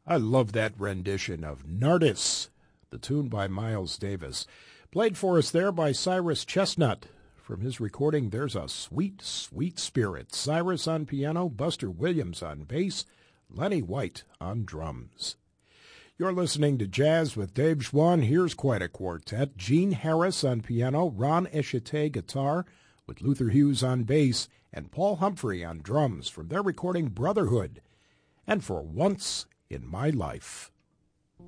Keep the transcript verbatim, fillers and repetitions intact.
I love that rendition of Nardis, the tune by Miles Davis. Played for us there by Cyrus Chestnut. From his recording, There's a Sweet, Sweet Spirit. Cyrus on piano, Buster Williams on bass, Lenny White on drums. You're listening to Jazz with Dave Schwann. Here's quite a quartet. Gene Harris on piano, Ron Eshete guitar, with Luther Hughes on bass, and Paul Humphrey on drums from their recording Brotherhood. And For Once in My Life.